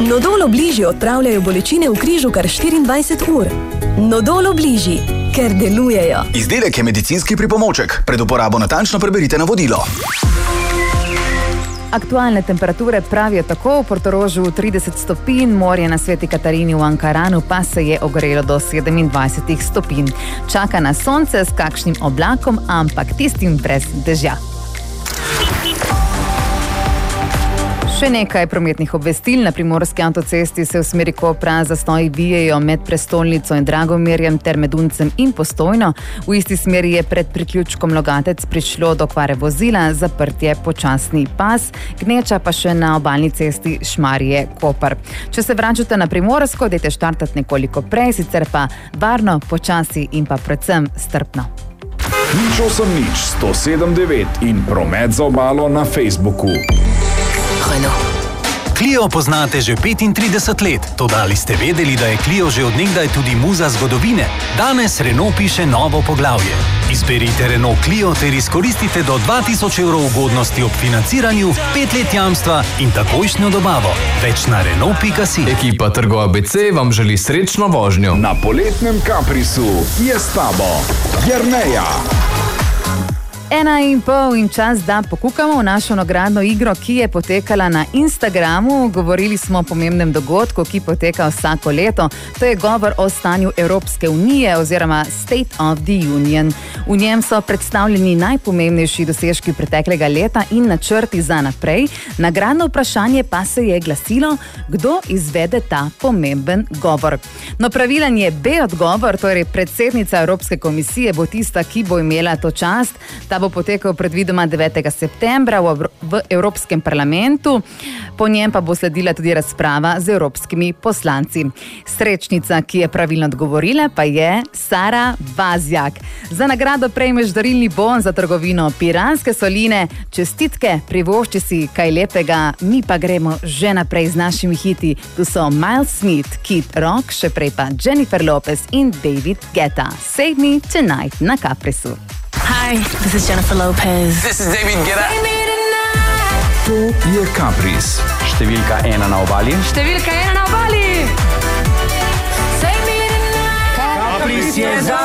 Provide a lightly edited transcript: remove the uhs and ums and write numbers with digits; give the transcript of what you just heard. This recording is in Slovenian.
Nodol Obliži odpravljajo bolečine v križu kar 24 ur. Nodol Obliži, ker delujejo. Izdelek je medicinski pripomoček. Pred uporabo natančno preberite navodilo. Aktualne temperature pravijo tako: v Portorožu 30 stopinj, morje na Sveti Katarini v Ankaranu pa se je ogrelo do 27 stopinj. Čaka nas sonce s kakšnim oblakom, ampak tistim brez dežja. Še nekaj prometnih obvestil. Na primorski avtocesti se v smeri Kopra zastoji vijejo med prestolnico in Dragomirjem ter med Uncem in Postojno. V isti smeri je pred priključkom Logatec prišlo do kvare vozila, zaprt je počasni pas, gneča pa še na obalni cesti Šmarje-Koper. Če se vračate na Primorsko, dajte štartati nekoliko prej, sicer pa varno, počasi in pa predvsem strpno. 8-1-7-9 in promet za obalo na Facebooku. Clio poznate že 35 let, toda ali ste vedeli, da je Clio že od nekdaj tudi muza zgodovine? Danes Renault piše novo poglavje. Izberite Renault Clio ter izkoristite do 2000 evrov ugodnosti ob financiranju, 5 let jamstva in takojšnjo dobavo. Več na Renault.si. Ekipa Trgo ABC vam želi srečno vožnjo. Na poletnem Caprisu je s tabo Jerneja. 1,5 in čas, da pokukamo v našo nagradno igro, ki je potekala na Instagramu. Govorili smo o pomembnem dogodku, ki poteka vsako leto. To je govor o stanju Evropske unije oziroma State of the Union. V njem so predstavljeni najpomembnejši dosežki preteklega leta in načrti za naprej. Nagradno vprašanje pa se je glasilo, kdo izvede ta pomemben govor. No, pravilen je B odgovor, torej predsednica Evropske komisije bo tista, ki bo imela to čast. Ta bo potekal predvidoma 9. septembra v Evropskem parlamentu. Po njem pa bo sledila tudi razprava z evropskimi poslanci. Srečnica, ki je pravilno odgovorila, pa je Sara Bazjak. Za nagrado prejmeš darilni bon za trgovino Piranske soline. Čestitke, privošči si kaj lepega, mi pa gremo že naprej z našimi hiti. Tu so Miles Smith, Kid Rock, še prej pa Jennifer Lopez in David Guetta. Save Me Tonight na Caprisu. Hi, this is Jennifer Lopez. This is David Guetta. To je Capris. Številka 1 na obali. Številka 1 na obali. Capris je za